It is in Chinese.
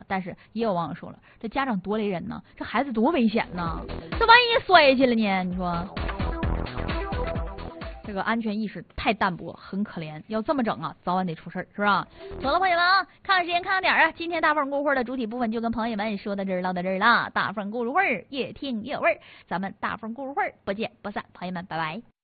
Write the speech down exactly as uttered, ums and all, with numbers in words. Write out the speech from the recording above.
但是也有网友说了，这家长多雷人呢，这孩子多危险呢，这万一摔下去了呢？你说这个安全意识太淡薄，很可怜。要这么整啊，早晚得出事儿，是吧？走了，朋友们啊，看看时间，看看点儿啊。今天大凤故事会的主体部分就跟朋友们说到这儿，唠到这儿了。大凤故事会越听越味儿，咱们大凤故事会不见不散，朋友们，拜拜。